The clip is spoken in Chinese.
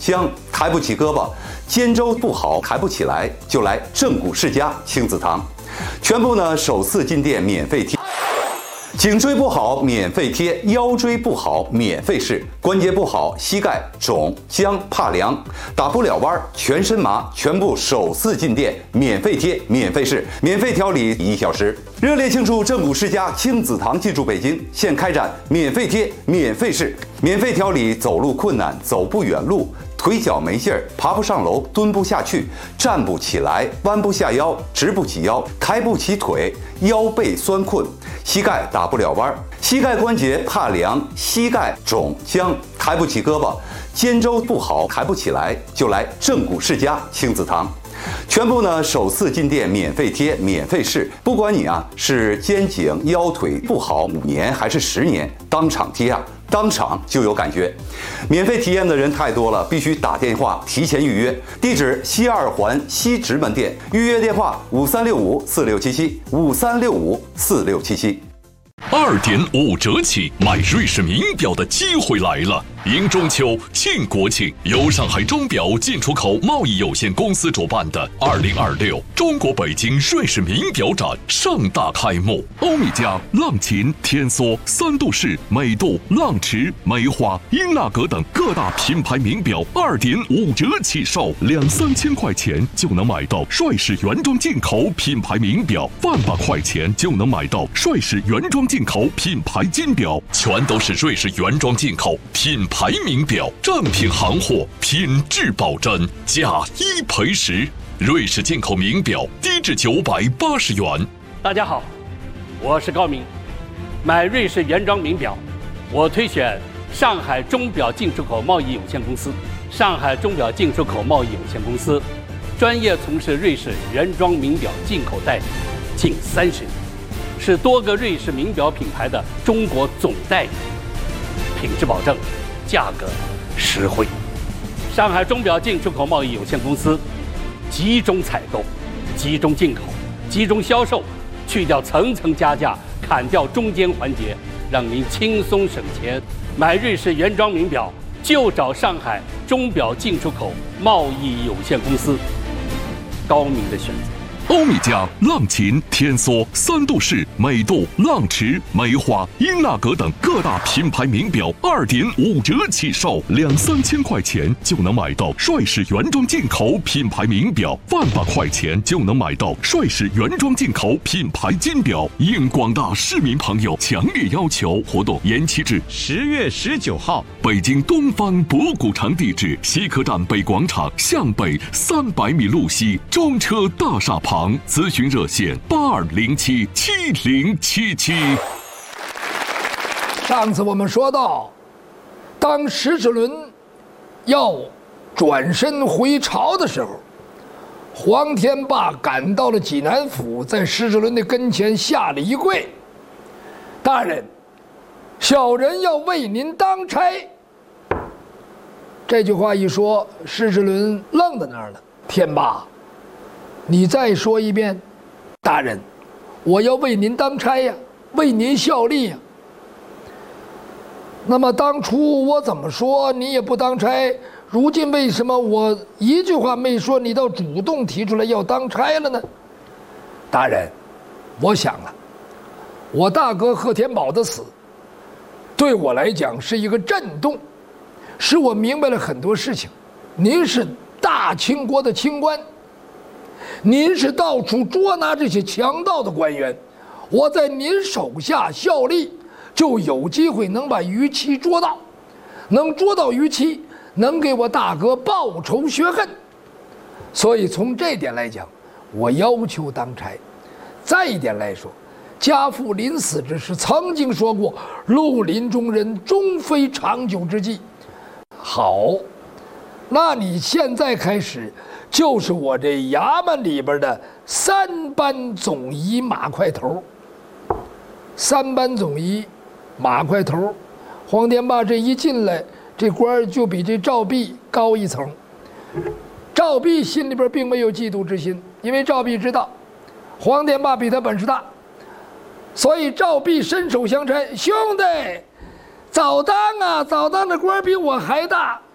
姜抬不起胳膊，肩周不好抬不起来，就来正骨世家亲子堂，全部呢首次进店免费贴。颈椎不好免费贴，腰椎不好免费试，关节不好膝盖肿僵怕凉打不了弯全身麻，全部首次进店免费贴免费试，免费调理1小时。热烈庆祝正骨世家亲子堂进驻北京，现开展免费贴免费试，免费调理走路困难走不远路，腿脚没劲儿，爬不上楼，蹲不下去，站不起来，弯不下腰，直不起腰，抬不起腿，腰背酸困，膝盖打不了弯，膝盖关节怕凉，膝盖肿僵，抬不起胳膊，肩周不好抬不起来，就来正骨世家亲子堂。全部呢首次进店免费贴免费试，不管你是肩颈腰腿不好5年还是10年，当场贴当场就有感觉。免费体验的人太多了，必须打电话提前预约。地址西2环西直门店，预约电话5365467753654677。 2.5折起买瑞士名表的机会来了！迎中秋庆国庆，由上海钟表进出口贸易有限公司主办的2026中国北京瑞士名表展盛大开幕。欧米茄、浪琴、天梭、三度式、美度、浪驰、梅花、英纳格等各大品牌名表2.5折起售，2-3千块钱就能买到瑞士原装进口品牌名表，100块钱就能买到瑞士原装进口品牌金表，全都是瑞士原装进口品牌名表，正品行货，品质保真，价1赔10。瑞士进口名表低至980元。 大家好，我是高明。买瑞士原装名表，我推选上海钟表进出口贸易有限公司。上海钟表进出口贸易有限公司专业从事瑞士原装名表进口代理近30年，是多个瑞士名表品牌的中国总代理，品质保证，价格实惠。上海钟表进出口贸易有限公司集中采购、集中进口、集中销售，去掉层层加价，砍掉中间环节，让您轻松省钱。买瑞士原装名表就找上海钟表进出口贸易有限公司，高明的选择。 欧米茄、浪琴、天梭、三度式、美度、浪驰、梅花、英纳格等各大品牌名表2.5折起售，2-3千块钱就能买到瑞士原装进口品牌名表，100块钱就能买到瑞士原装进口品牌金表。应广大市民朋友强烈要求，活动延期至 10月19号。 北京东方博古城地址：西客站北广场向北300米路西中车大厦旁。咨询热线82077077。 上次我们说到，当石齿轮要转身回朝的时候，黄天霸赶到了济南府，在石齿轮的跟前下了一跪：“大人，小人要为您当差。”这句话一说，石齿轮愣在那儿了。天霸，你再说一遍。大人，我要为您当差呀，为您效力呀。那么当初我怎么说你也不当差，如今为什么我一句话没说，你倒主动提出来要当差了呢？大人，我想了，我大哥贺天宝的死对我来讲是一个震动，使我明白了很多事情。您是大清国的清官，您是到处捉拿这些强盗的官员，我在您手下效力，就有机会能把于七捉到，能捉到于七，能给我大哥报仇雪恨。所以从这点来讲，我要求当差。再一点来说，家父临死之时曾经说过，绿林中人终非长久之计。好，那你现在开始就是我这衙门里边的3班总仪马块头。3班总仪马块头，黄天霸这一进来，这官就比这赵弼高一层。赵弼心里边并没有嫉妒之心，因为赵弼知道黄天霸比他本事大，所以赵弼伸手相搀：“兄弟，早当啊，早当的官比我还大，